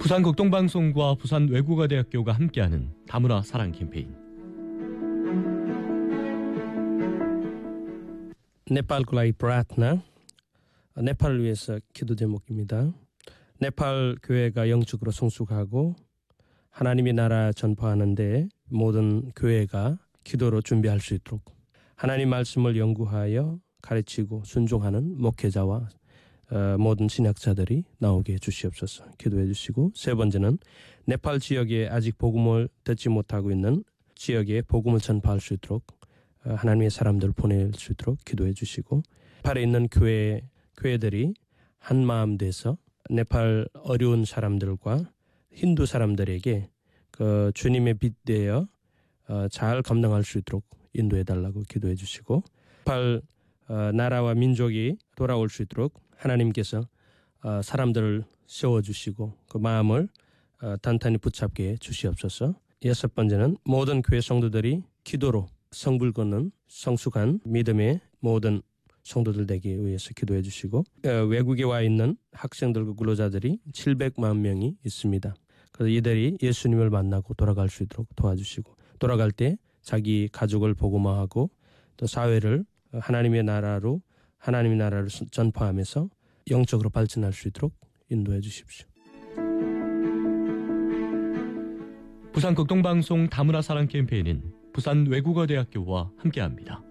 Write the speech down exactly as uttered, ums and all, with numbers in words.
부산 극동방송과 부산 외국어대학교가 함께하는 다문화 사랑 캠페인. 네팔 굴라이 프라트나, 네팔을 위해서 기도 제목입니다. 네팔 교회가 영적으로 성숙하고 하나님의 나라 전파하는데 모든 교회가 기도로 준비할 수 있도록 하나님 말씀을 연구하여 가르치고 순종하는 목회자와 어, 모든 신학자들이 나오게 해주시옵소서. 기도해 주시고, 세 번째는 네팔 지역에 아직 복음을 듣지 못하고 있는 지역에 복음을 전파할 수 있도록 어, 하나님의 사람들을 보낼 수 있도록 기도해 주시고, 네팔에 있는 교회, 교회들이 한 마음 돼서 네팔 어려운 사람들과 힌두 사람들에게 그 주님의 빛 되어 어, 잘 감당할 수 있도록 인도해 달라고 기도해 주시고, 네팔 어, 나라와 민족이 돌아올 수 있도록 하나님께서 어, 사람들을 세워주시고 그 마음을 어, 단단히 붙잡게 해주시옵소서. 여섯 번째는 모든 교회 성도들이 기도로 성불 걷는 성숙한 믿음의 모든 성도들 되기 위해서 기도해 주시고, 어, 외국에 와 있는 학생들과 근로자들이 칠백만 명이 있습니다. 그래서 이들이 예수님을 만나고 돌아갈 수 있도록 도와주시고, 돌아갈 때 자기 가족을 복음화하고 또 사회를 하나님의 나라로 하나님의 나라를 전파하면서 영적으로 발전할 수 있도록 인도해 주십시오. 부산 극동방송 다문화 사랑 캠페인은 부산 외국어대학교와 함께합니다.